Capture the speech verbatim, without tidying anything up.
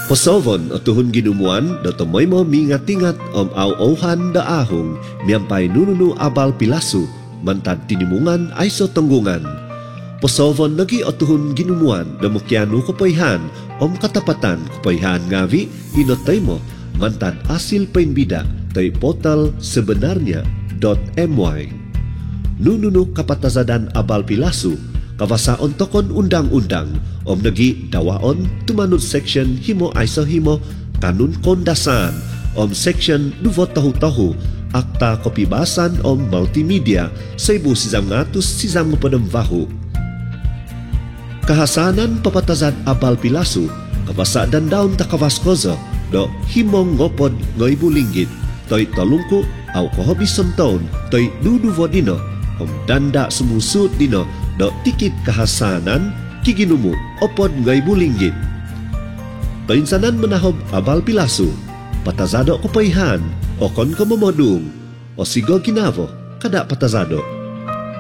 Posovon o tuhun ginumuan da tomoy mo mingat-ingat om aw-awhan da ahong miyampay nununu abal pilasu mantad tinimungan ay so tunggungan. Posovon lagi o tuhun ginumuan da mukyano kupayhan om katapatan kupayhan ngavi inotay mo mantad asil painbida tay portal sebenarnya dot my. Nununu kapatazadan abal pilasu kawasaon tokon undang-undang om nagi dawaon tumanut section himo aiso himo kanun kondasan om section dua tahu-tahu akta kebebasan om multimedia seribu sembilan ratus sembilan puluh vahu. Kahasanan papatazad abal pilasu kawasa dan daun takawaskozo do himong ngopod ngoibu linggit toy tolungku au kohobison taon toy dudu vodino om danda semusut dino do tikit kahasanan kiginumu opod ngaibu linggit. Painsanan menahob abal pilasu patazado kupayhan okon komomodung o sigo ginavo kada patazado